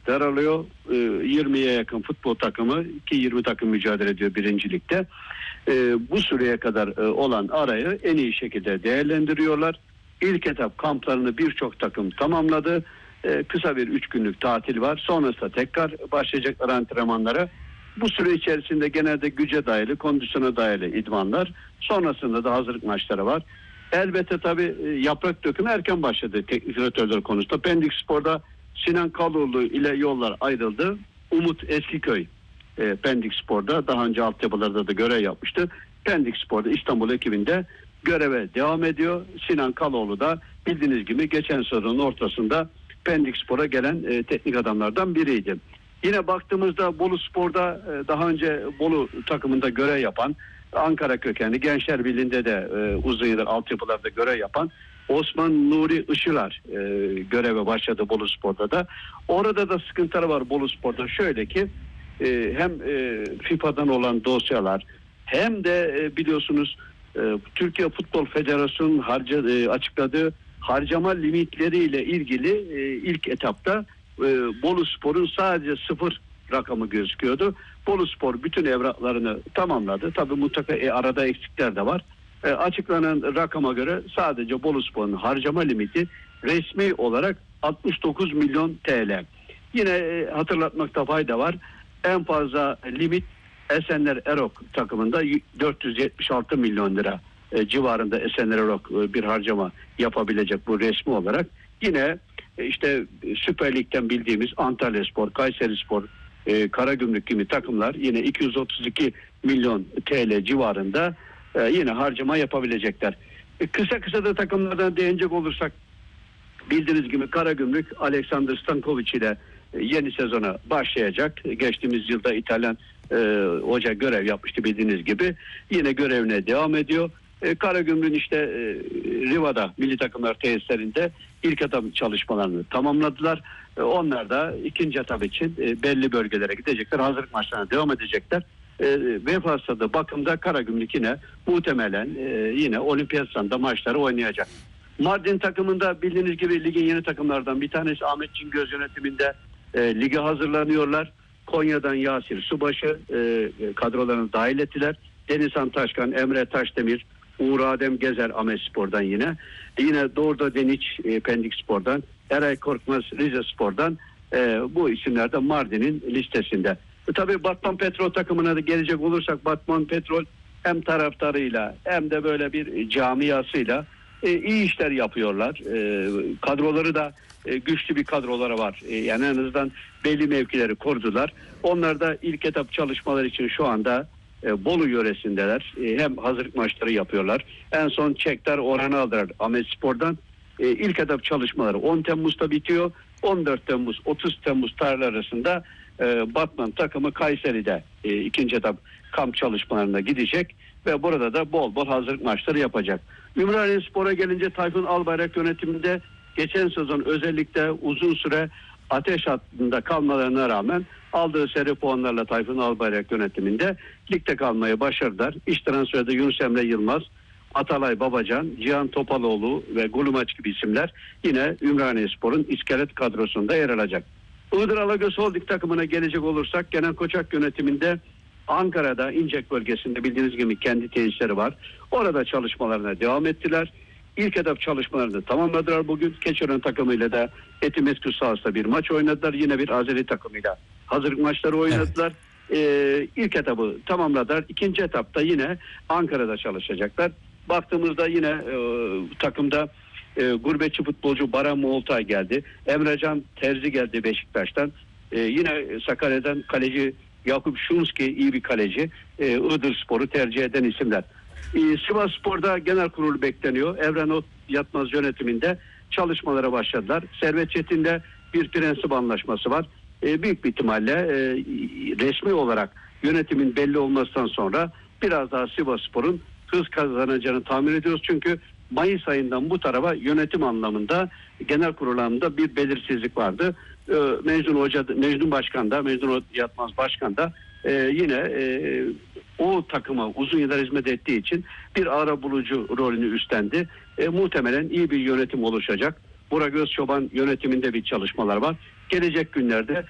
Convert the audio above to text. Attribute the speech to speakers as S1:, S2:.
S1: yer alıyor. 20'ye yakın futbol takımı ki 20 takım mücadele ediyor birincilikte. Bu süreye kadar olan arayı en iyi şekilde değerlendiriyorlar. İlk etap kamplarını birçok takım tamamladı. Kısa bir 3 günlük tatil var. Sonrasında tekrar başlayacaklar antrenmanlara. Bu süre içerisinde genelde güce dayalı, kondisyona dayalı idmanlar. Sonrasında da hazırlık maçları var. Elbette tabii yaprak dökümü erken başladı teknik direktörler konusunda. Pendik Spor'da Sinan Kaloğlu ile yollar ayrıldı. Umut Eskiköy Pendik Spor'da daha önce altyapılarda da görev yapmıştı. Pendik Spor'da İstanbul ekibinde göreve devam ediyor. Sinan Kaloğlu da bildiğiniz gibi geçen sezonun ortasında Pendik Spor'a gelen teknik adamlardan biriydi. Yine baktığımızda Bolu Spor'da daha önce Bolu takımında görev yapan, Ankara kökenli Gençler Birliği'nde de uzun yıllar altyapılarda görev yapan Osman Nuri Işılar göreve başladı Bolu Spor'da da. Orada da sıkıntıları var Bolu Spor'da. Şöyle ki hem FIFA'dan olan dosyalar hem de biliyorsunuz Türkiye Futbol Federasyonu'nun açıkladığı harcama limitleriyle ilgili ilk etapta Bolu Spor'un sadece 0 rakamı gözüküyordu. Bolu Spor bütün evraklarını tamamladı. Tabii mutlaka arada eksikler de var. Açıklanan rakama göre sadece Bolu Spor'un harcama limiti resmi olarak 69 milyon TL. Yine hatırlatmakta fayda var. En fazla limit Esenler Erok takımında 476 milyon lira civarında Esenler Erok bir harcama yapabilecek bu resmi olarak. Yine işte Süper Lig'den bildiğimiz Antalyaspor, Kayserispor, Karagümrük gibi takımlar yine 232 milyon TL civarında yine harcama yapabilecekler. Kısa da takımlardan değinecek olursak bildiğiniz gibi Karagümrük Alexander Stankovic ile yeni sezona başlayacak. Geçtiğimiz yılda İtalyan hoca görev yapmıştı bildiğiniz gibi. Yine görevine devam ediyor. Karagümrük'ün işte Riva'da milli takımlar tesislerinde ilk etap çalışmalarını tamamladılar. Onlar da ikinci etap için belli bölgelere gidecekler. Hazırlık maçlarına devam edecekler. Vefas'ta da bakımda Karagümrük yine muhtemelen yine Olimpiyat Stadında maçları oynayacak. Mardin takımında bildiğiniz gibi ligin yeni takımlardan bir tanesi Ahmet Cingöz yönetiminde lige hazırlanıyorlar. Konya'dan Yasir Subaşı kadrolarını dahil ettiler. Denizhan Taşkan, Emre Taşdemir, Uğur Adem Gezer Ahmetspor'dan yine. Yine Doğru'da Deniç Pendik Spor'dan, Eray Korkmaz Rize Spor'dan bu isimler de Mardin'in listesinde. Tabii Batman Petrol takımına da gelecek olursak Batman Petrol hem taraftarıyla hem de böyle bir camiasıyla iyi işler yapıyorlar. Kadroları da güçlü bir kadroları var. Yani en azından belli mevkileri kurdular. Onlar da ilk etap çalışmalar için şu anda Bolu yöresindeler. Hem hazırlık maçları yapıyorlar. En son Çekler Orhan'ı aldılar Ahmetspor'dan. İlk etap çalışmaları 10 Temmuz'da bitiyor. 14 Temmuz 30 Temmuz tarihleri arasında Batman takımı Kayseri'de ikinci etap kamp çalışmalarına gidecek ve burada da bol bol hazırlık maçları yapacak. Ümraniyespor'a gelince Tayfun Albayrak yönetiminde geçen sezon özellikle uzun süre ateş hattında kalmalarına rağmen aldığı seri puanlarla Tayfun Albayrak yönetiminde ligde kalmayı başardılar. İş transferde Yunus Emre Yılmaz, Atalay Babacan, Cihan Topaloğlu ve Gulumaç gibi isimler yine Ümraniyespor'un iskelet kadrosunda yer alacak. Iğdır Alagöz Holding takımına gelecek olursak Kenan Koçak yönetiminde Ankara'da İncek bölgesinde bildiğiniz gibi kendi tesisleri var. Orada çalışmalarına devam ettiler. İlk etap çalışmalarını tamamladılar bugün. Keçiören takımıyla da Etimesgül sahasında bir maç oynadılar. Yine bir Azeri takımıyla hazırlık maçları oynadılar. Evet. İlk etabı tamamladılar. İkinci etapta yine Ankara'da çalışacaklar. Baktığımızda yine takımda gurbetçi futbolcu Baran Moğoltay geldi. Emrecan Terzi geldi Beşiktaş'tan. Yine Sakarya'dan kaleci Yakup Şunski iyi bir kaleci. Iğdırspor'u tercih eden isimler. Sivasspor'da genel kurul bekleniyor. Evren Ot Yatmaz yönetiminde çalışmalara başladılar. Servet Çetin'de bir prensip anlaşması var. Büyük bir ihtimalle resmi olarak yönetimin belli olmasından sonra biraz daha Sivasspor'un hız kazanacağını tahmin ediyoruz. Çünkü Mayıs ayından bu tarafa yönetim anlamında genel kurul anlamında bir belirsizlik vardı. Mecnun Başkan da Mecnun Yatmaz Başkan da yine o takıma uzun yıllar hizmet ettiği için bir arabulucu rolünü üstlendi. Muhtemelen iyi bir yönetim oluşacak. Burak Özçoban yönetiminde bir çalışmalar var. Gelecek günlerde